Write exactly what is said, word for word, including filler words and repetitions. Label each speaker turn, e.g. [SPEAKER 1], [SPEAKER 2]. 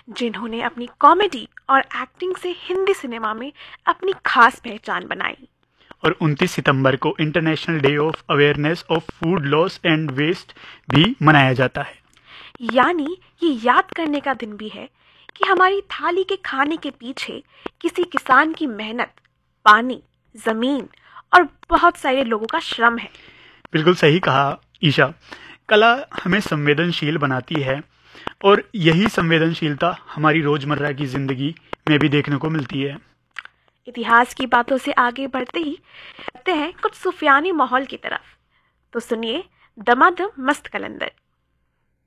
[SPEAKER 1] जिन्होंने अपनी कॉमेडी और एक्टिंग से हिंदी सिनेमा में अपनी खास पहचान बनाई।
[SPEAKER 2] और उनतीस सितंबर को international day of awareness of food loss and waste भी मनाया जाता है।
[SPEAKER 1] यानी ये याद करने का दिन भी है कि हमारी थाली के खाने के पीछे किसी किसान की मेहनत, पानी, जमीन और बहुत सारे लोगों का श्रम है।
[SPEAKER 2] बिल्कुल सही कहा ईशा। कला हमें संवेदनशील बनाती है और यही संवेदनशीलता हमारी रोजमर्रा की जिंदगी में भी देखने को मिलती है।
[SPEAKER 1] इतिहास की बातों से आगे बढ़ते ही बढ़ते हैं कुछ सूफियानी माहौल की तरफ। तो सुनिए दमादम मस्त कलंदर।